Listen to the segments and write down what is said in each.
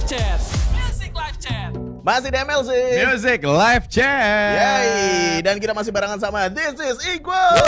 Chat. Music Live Chat. Masih di MLC Music Live Chat. Yay. Dan kita masih barengan sama This is Equal.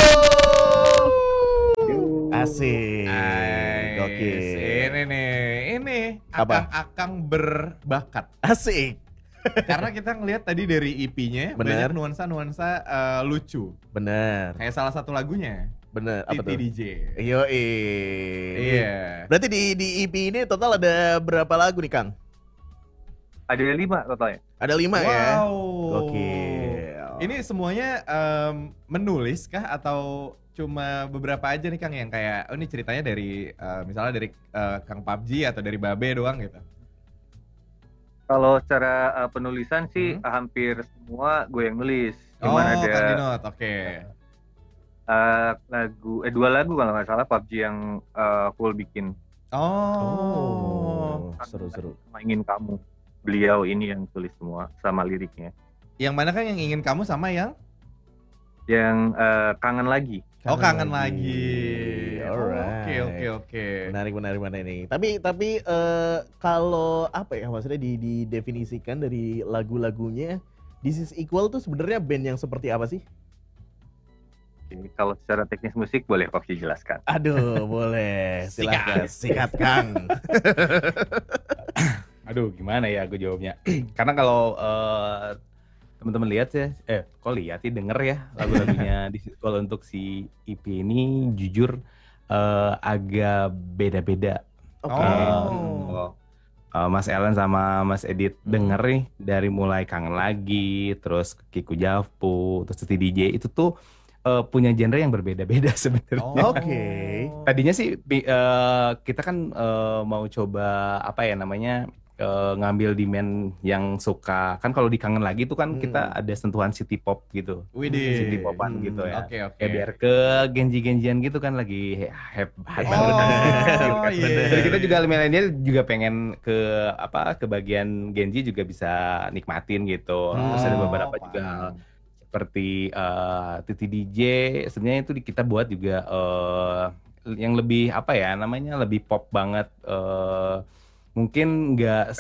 Asik. Oke. Ini nih, ini Apa? akang berbakat. Asik. Karena kita ngelihat tadi dari EP-nya Bener. banyak nuansa-nuansa lucu. Bener. Kayak salah satu lagunya, Bener. Apa Titi tuh? DJ. Yoi. Iya. Berarti di EP ini total ada berapa lagu nih, Kang? Ada 5 totalnya. Ada 5 ya. Wow. Gokil. Ini semuanya menulis kah atau cuma beberapa aja nih Kang yang kayak oh ini ceritanya dari misalnya dari Kang PUBG atau dari Babe doang gitu? Kalau secara penulisan sih hampir semua gue yang nulis. Cuman ada Kang Dinot, oke. dua lagu kalau nggak salah PUBG yang full bikin. Seru-seru. Sama Ingin Kamu. Beliau ini yang tulis semua sama liriknya. Yang mana Kang yang ingin kamu sama yang? Yang Kangen Lagi. Kangen lagi. Alright. Oke. Menarik ini. Tapi kalau apa ya maksudnya didefinisikan dari lagu-lagunya This is Equal tuh sebenarnya band yang seperti apa sih? Jadi, kalau secara teknis musik boleh Popsi jelaskan. Aduh, boleh. Silakan. Sikat, Kang. Aduh, gimana ya aku jawabnya? Karena kalau teman-teman lihat ya, kok lihat sih denger ya lagu-lagunya kalau untuk si EP ini jujur agak beda-beda. Oke. Mas Ellen sama Mas Edit denger nih dari mulai Kangen Lagi, terus Kiku Javu, terus Titi DJ itu tuh punya genre yang berbeda-beda sebenarnya. Oke. Tadinya sih kita kan mau coba apa ya namanya ngambil demand yang suka kan kalau di Kangen Lagi tuh kan kita ada sentuhan city pop gitu. Widih. City popan gitu ya. Oke. Ya biar ke genji-genjian gitu kan lagi hype banget. Iya. Jadi kita juga milenial juga pengen ke apa ke bagian genji juga bisa nikmatin gitu. Terus ada beberapa juga seperti Titi DJ sebenarnya itu kita buat juga yang lebih apa ya namanya lebih pop banget. Mungkin nggak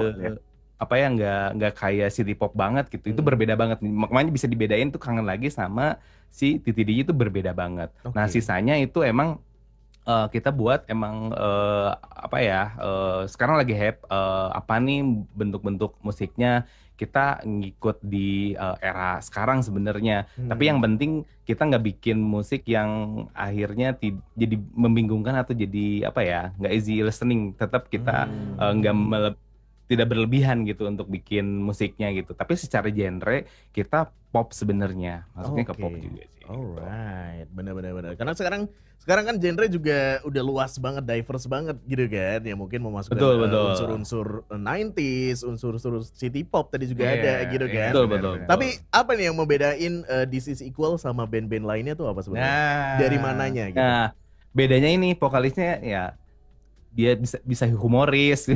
nggak kayak city pop banget gitu. Itu berbeda banget. Makanya bisa dibedain tuh Kangen Lagi sama si Titi DJ itu berbeda banget. Okay. Nah sisanya itu emang kita buat emang sekarang lagi hype apa nih bentuk-bentuk musiknya kita ngikut di era sekarang sebenarnya. Tapi yang penting kita nggak bikin musik yang akhirnya jadi membingungkan atau jadi nggak easy listening. Tetap kita tidak berlebihan gitu untuk bikin musiknya gitu. Tapi secara genre kita pop sebenarnya, masuknya ke pop juga sih. Alright, benar. Karena sekarang kan genre juga udah luas banget, diverse banget gitu kan. Ya mungkin memasukkan unsur-unsur 90s, unsur-unsur city pop tadi juga ada gitu kan. Betul. Tapi apa nih yang membedain This is Equal sama band-band lainnya tuh apa sebenarnya? Dari mananya gitu? Nah, bedanya ini vokalisnya ya dia bisa humoris.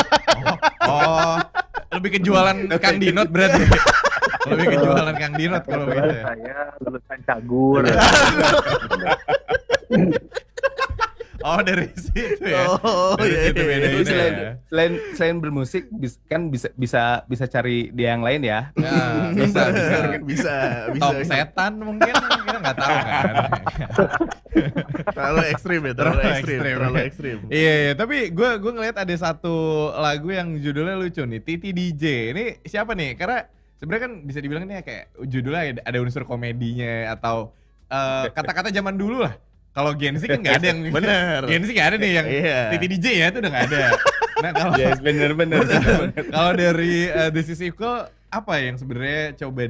Lebih ke jualan Kang Dinot berarti. Lebih ke jualan Kang Dinot kalau begitu ya. Saya lulusan Cagur. Dari situ ya. Dari situ bedanya. Selain bermusik bisa cari dia yang lain ya. Nah, bisa. Tom setan mungkin kita nggak tahu kan. Terlalu ekstrim. Iya, tapi gue ngeliat ada satu lagu yang judulnya lucu nih, Titi DJ. Ini siapa nih? Karena sebenarnya kan bisa dibilang ini kayak judulnya ada unsur komedinya atau kata-kata zaman dulu lah. Kalau Gen Z kan nggak ada yang bener. Gen Z nggak ada nih yang Titi DJ ya itu udah nggak ada. Nah kalau bener. kalau dari This is Equal apa yang sebenarnya coba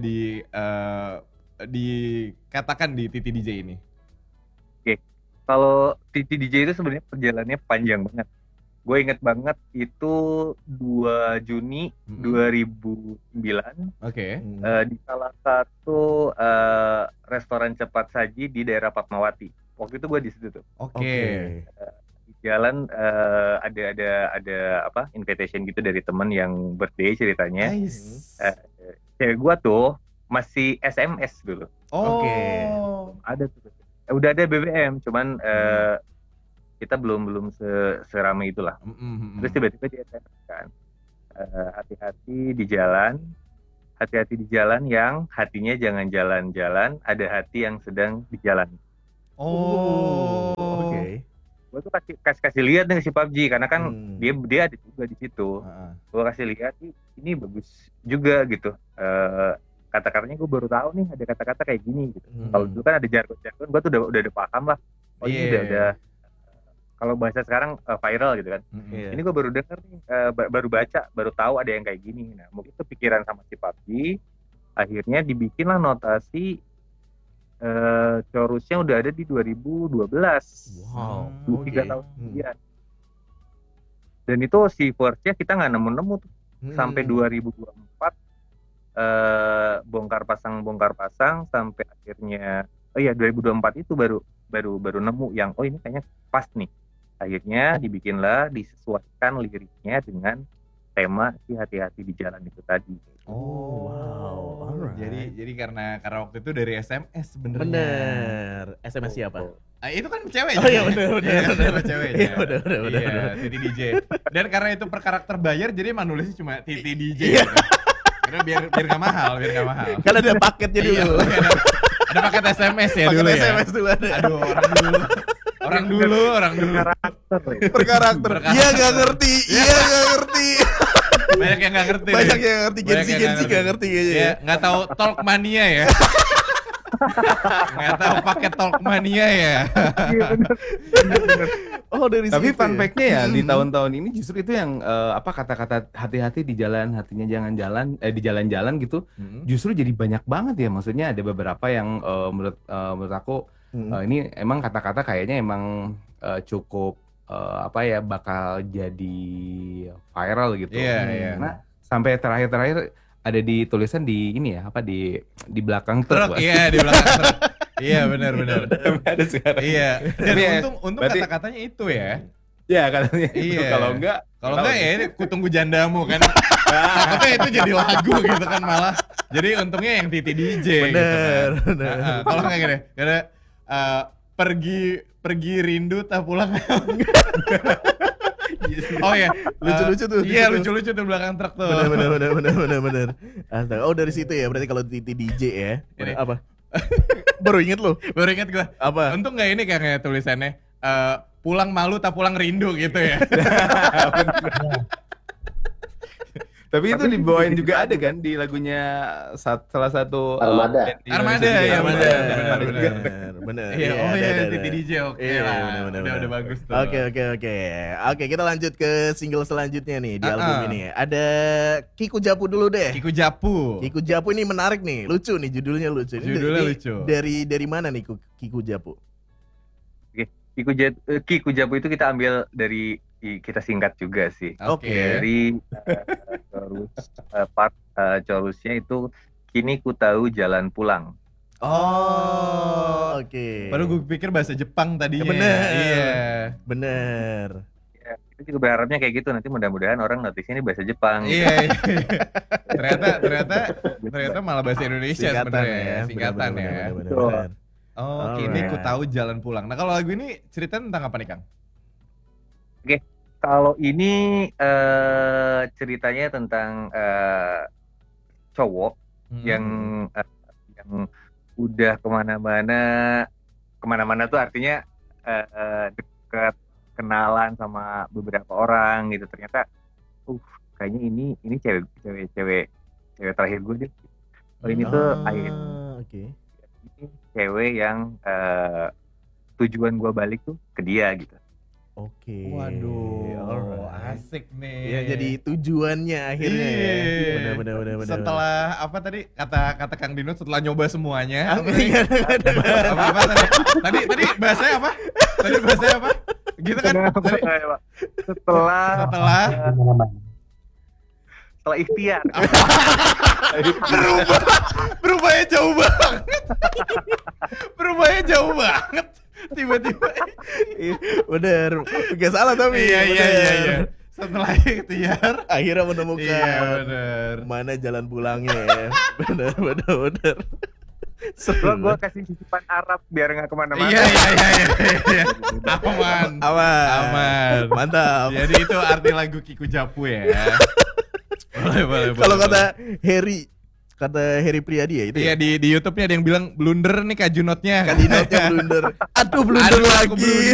dikatakan di Titi DJ ini? Kalau Titi DJ itu sebenarnya perjalanannya panjang banget. Gue inget banget itu 2 Juni 2009. Oke. Di salah satu restoran cepat saji di daerah Fatmawati. Waktu itu gue di situ tuh. Oke. Di jalan ada invitation gitu dari teman yang birthday ceritanya. Nice. Cewek gue tuh masih SMS dulu. Oke. Ada tuh. Udah ada BBM, cuman kita belum seramai itulah. Terus tiba-tiba dia SMS kan. hati-hati di jalan. Hati-hati di jalan yang hatinya jangan jalan-jalan, ada hati yang sedang di jalan. Oh. Oke. Gue tuh kasih lihat nih si PUBG karena kan dia ada juga di situ. Gue kasih lihat ini bagus juga gitu. Kata-katanya gue baru tahu nih ada kata-kata kayak gini gitu. Kalau dulu kan ada jargon-jargon, gue tuh udah paham lah. Oh ini udah kalau bahasa sekarang viral gitu kan. Ini gue baru denger nih, baru baca, baru tahu ada yang kayak gini. Nah mungkin kepikiran sama si PUBG, akhirnya dibikinlah notasi chorusnya udah ada di 2012. Wow. 3 tahun kemudian. Dan itu si verse-nya kita nggak nemu-nemu tuh. Sampai 2024 bongkar pasang sampai akhirnya 2024 itu baru nemu yang ini kayaknya pas nih. Akhirnya disesuaikan liriknya dengan tema si hati-hati di jalan itu tadi. Oh, wow. Alright. Jadi karena waktu itu dari SMS sebenarnya. Bener. SMS siapa? Itu kan cewek. Oh iya bener. Cewek. Iya bener. Iya, Titi DJ. Dan karena itu per karakter bayar jadi emang nulisnya cuma Titi DJ. Gitu. Karena biar nggak mahal. Kan ada paketnya dulu. Ada paket SMS ya dulu ya. Paket SMS dulu ada. Aduh, orang dulu. Per karakter. Iya nggak ngerti. Banyak yang nggak ngerti. Gensi nggak ngerti kayaknya. Ya, nggak tahu Talk Mania ya. Nggak tahu paket Talk Mania ya. Oh dari Tapi situ fun ya? fact-nya ya di tahun-tahun ini justru itu yang kata-kata hati-hati di jalan, hatinya jangan jalan, di jalan-jalan gitu. Justru jadi banyak banget ya. Maksudnya ada beberapa yang menurut aku ini emang kata-kata kayaknya emang cukup bakal jadi viral gitu. Iya. Karena sampai terakhir ada di tulisan di ini ya di belakang truk. Iya, di belakang truk. Iya, benar. Ada sekarang. Iya. Dan Tapi untung kata-katanya itu ya. Ya katanya itu. Iya. Kalau enggak ya ini kutunggu jandamu kan. Takutnya itu jadi lagu gitu kan malah. Jadi untungnya yang Titi DJ Bener. Kalau enggak gini, karena pergi rindu tak pulang. Oh ya, lucu-lucu tuh. Iya, lucu-lucu tuh belakang truk tuh. Bener. Astaga. Oh dari situ ya. Berarti kalau Titi DJ ya. Ini. Apa? Baru inget gue. Apa? Untung nggak ini kayak tulisannya pulang malu tak pulang rindu gitu ya. Tapi itu dibawain juga ada kan di lagunya salah satu Armada. Armada ya, bener. Iya, oh ya Titi DJ oke lah. Bener. Udah bagus tuh. Oke, kita lanjut ke single selanjutnya nih di album ini. Ada Kiku Japu dulu deh. Kiku Japu ini menarik nih, lucu nih judulnya lucu. Judulnya lucu. Dari mana nih Kiku Japu? Oke, Kiku Japu itu kita ambil dari kita singkat juga sih. Oke. Dari chorusnya itu kini ku tahu jalan pulang. Oh, oke. Padahal gue pikir bahasa Jepang tadinya. Bener. Iya. Bener. Ya, kita juga berharapnya kayak gitu, nanti mudah-mudahan orang notisnya ini bahasa Jepang. Iya. Ternyata malah bahasa Indonesia sebenarnya. Singkatan ya. Bener. Oh, kini ku tahu jalan pulang. Nah, kalau lagu ini cerita tentang apa nih, Kang? Oke, kalau ini ceritanya tentang cowok yang udah kemana-mana tuh artinya dekat kenalan sama beberapa orang gitu, ternyata kayaknya ini cewek terakhir gue deh. Ini tuh ini cewek yang tujuan gue balik tuh ke dia gitu. Oke. Waduh, asik nih. Ya jadi tujuannya akhirnya ya. Benar. Setelah apa tadi kata Kang Dino setelah nyoba semuanya. Apa tadi bahasanya apa? Gitu kan? Setelah ikhtiar. Berubahnya jauh banget. Tiba-tiba. Bener. Gak salah tapi. Iya. Setelah ikhtiar akhirnya menemukan mana jalan pulangnya ya. Bener. Gue kasih sisipan Arab biar nggak kemana-mana. Iya. Aman. Mantap. Jadi itu arti lagu Kiku Japu ya. Boleh. Kalau kata Harry Priadi ya itu. Iya, di YouTube-nya ada yang bilang blunder nih Kajunotnya. Kadinotnya blunder. Aduh blunder lagi.